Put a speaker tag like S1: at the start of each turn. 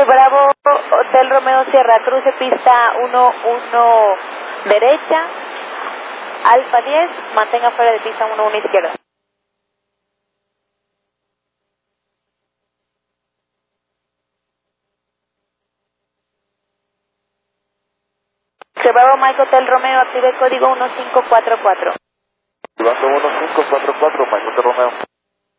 S1: Bravo, Hotel Romeo Sierra, cruce pista 11 derecha, Alfa 10, mantenga fuera de pista 11 izquierda. Bravo Mike Hotel Romeo, active código 1544.
S2: Activando 1544, Mike Hotel Romeo.